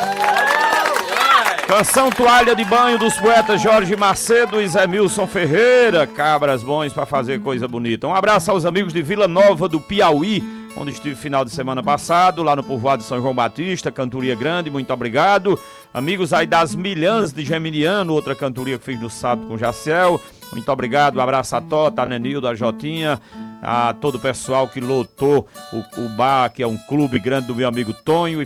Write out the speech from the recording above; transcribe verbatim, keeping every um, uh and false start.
Canção Toalha de Banho dos poetas Jorge Macedo e Zé Milson Ferreira. Cabras bons para fazer coisa bonita. Um abraço aos amigos de Vila Nova do Piauí, onde estive final de semana passado, lá no povoado de São João Batista, cantoria grande, muito obrigado. Amigos aí das Milhãs de Geminiano, outra cantoria que fiz no sábado com Jaciel, muito obrigado. Um abraço a Tota, a Nenildo, a Jotinha, a todo o pessoal que lotou o, o bar, que é um clube grande do meu amigo Tonho.